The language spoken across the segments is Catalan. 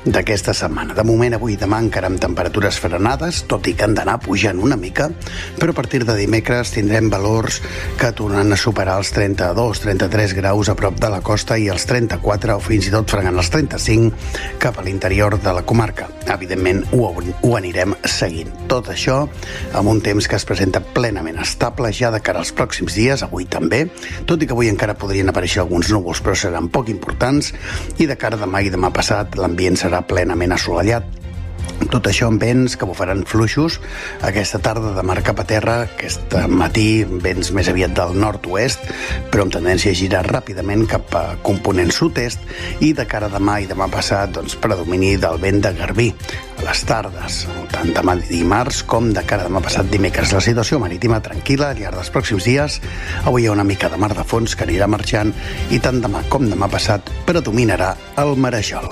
d'aquesta setmana. De moment, avui i demà encara amb temperatures frenades, tot i que han d'anar pujant una mica, però a partir de dimecres tindrem valors que tornaran a superar els 32-33 graus a prop de la costa i els 34 o fins i tot fregant els 35 cap a l'interior de la comarca. Evidentment, ho anirem seguint. Tot això amb un temps que es presenta plenament estable ja de cara als pròxims dies, avui també, tot i que avui encara podrien aparèixer alguns núvols, però seran poc importants, i de cara a demà i demà passat l'ambient serà plenament assolellat. Tot això amb vents que bufaran fluixos aquesta tarda de mar cap a terra, aquest matí vents més aviat del nord-oest, però amb tendència a girar ràpidament cap a component sud-est, i de cara a demà i demà passat predomini del vent de garbí a les tardes, tant demà dimarts com de cara a demà passat dimecres. La situació marítima tranquil·la al llarg dels pròxims dies. Avui hi ha una mica de mar de fons que anirà marxant i tant demà com demà passat predominarà el marejol.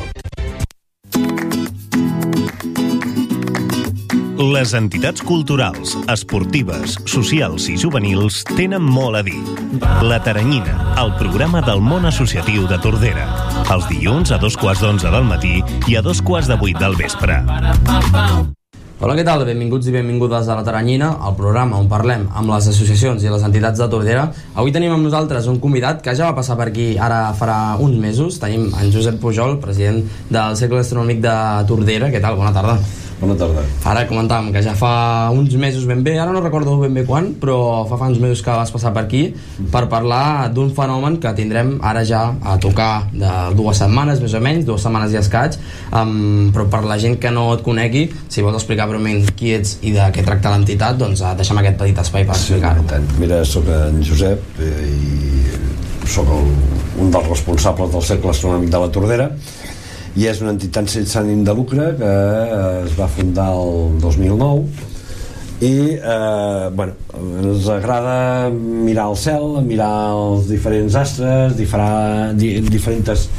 Les entitats culturals, esportives, socials i juvenils tenen molt a dir. La Taranyina, el programa del món associatiu de Tordera. Els dilluns a 11:15 del matí i a 7:45 del vespre. Hola, què tal? Benvinguts i benvingudes a La Taranyina, el programa on parlem amb les associacions i les entitats de Tordera. Avui tenim amb nosaltres un convidat que ja va passar per aquí ara farà uns mesos. Tenim en Josep Pujol, president del Cercle Astronòmic de Tordera. Què tal? Bona tarda. Bona tarda. Ara comentàvem que ja fa uns mesos ben bé, ara no recordo ben bé quan, però fa uns mesos que vas passar per aquí per parlar d'un fenomen que tindrem ara ja a tocar de 2 setmanes, més o menys, 2 setmanes i escaig, però per la gent que no et conegui, si vols explicar breument qui ets i de què tracta l'entitat, doncs deixa'm aquest petit espai per explicar-ho. Mira, soc en Josep i soc un dels responsables del Cercle Astronòmic de la Tordera, i és una entitat sense ànim de lucre que es va fundar el 2009 i ens agrada mirar el cel, mirar els diferents astres, diferents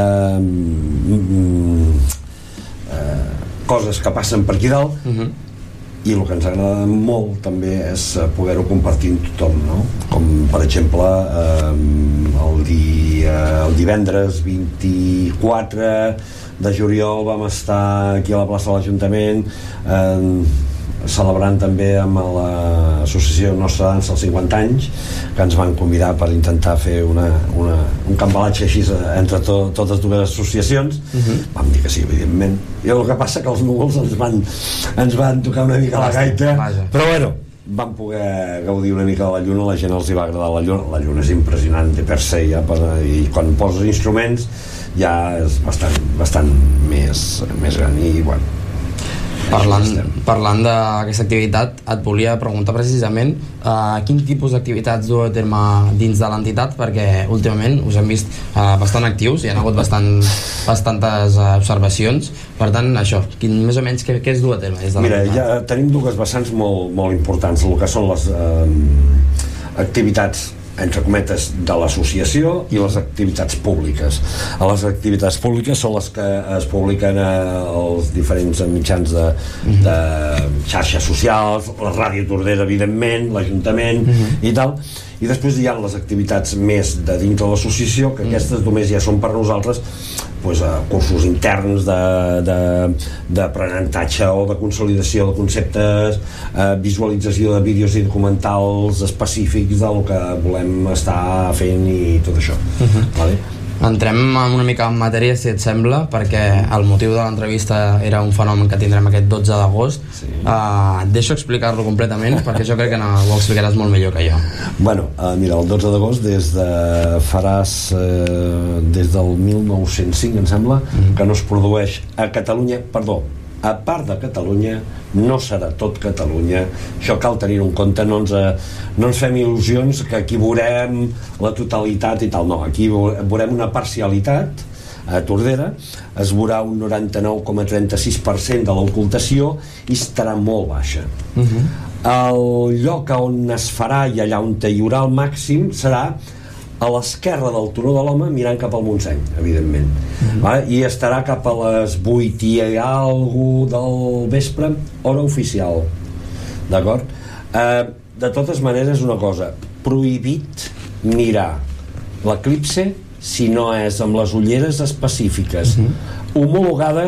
coses que passen per aquí dalt, i el que ens agrada molt també és poder-ho compartir amb tothom, no? Com per exemple el divendres 24 de juliol vam estar aquí a la plaça de l'Ajuntament celebrant també amb l'associació Nostra Dansa als 50 anys, que ens van convidar per intentar fer un cambalatge així entre totes dues associacions. Vam dir que sí, evidentment, i el que passa que els núvols ens van tocar una mica la gaita, però bueno, vam poder gaudir una mica de la lluna. La gent els hi va agradar la lluna és impressionant de per se, ja, i quan poses instruments ja és bastant més gran. I bueno, Parlant d'aquesta activitat, et volia preguntar precisament quin tipus d'activitats du a terme dins de l'entitat, perquè últimament us hem vist bastant actius, hi ha hagut bastantes observacions. Per tant, això, més o menys què es du a terme des de l'entitat? Mira, ja tenim dues vessants molt importants, el que són les activitats entre cometes de l'associació i les activitats públiques. A les activitats públiques són les que es publiquen als diferents mitjans de xarxes socials, la Ràdio Tordera, evidentment, l'Ajuntament i tal. I després hi ha les activitats més de dintre de l'associació, que aquestes només ja són per nosaltres, cursos interns d'aprenentatge o de consolidació de conceptes, visualització de vídeos i documentals específics del que volem estar fent i tot això. Vale? Entrem una mica en matèria, si et sembla, perquè el motiu de l'entrevista era un fenomen que tindrem aquest 12 d'agost. Et deixo explicar-lo completament, perquè jo crec que ho explicaràs molt millor que jo. Bueno, mira, el 12 d'agost des del 1905, em sembla, que no es produeix a Catalunya, a part de Catalunya, no serà tot Catalunya. Això cal tenir en compte, no ens fem il·lusions que aquí veurem la totalitat i tal, no, aquí veurem una parcialitat. A Tordera es veurà un 99,36% de l'ocultació i estarà molt baixa. El lloc on es farà i allà on hi haurà el màxim serà a l'esquerra del Turó de l'Home, mirant cap al Montseny, evidentment. I estarà cap a les 8 i alguna del vespre, hora oficial. D'acord? De totes maneres, una cosa, prohibit mirar l'eclipse si no és amb les ulleres específiques homologades